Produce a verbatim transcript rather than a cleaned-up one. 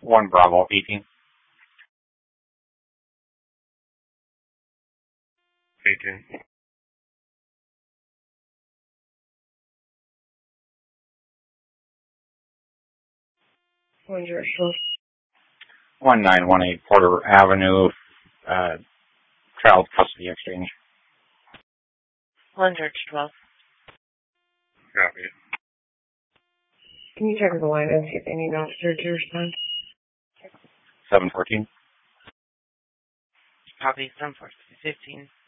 one Bravo eighteen. eighteen. One George twelve. one nine one eight Porter Avenue, uh, child custody exchange. One George twelve. Copy. Can you check the line and see if they need an officer to respond? seven fourteen. Copy, seven fourteen fifteen.